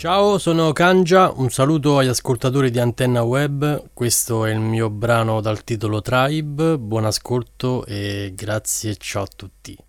Ciao, sono Kangia, un saluto agli ascoltatori di Antenna Web, questo è il mio brano dal titolo Tribe, buon ascolto e grazie, ciao a tutti.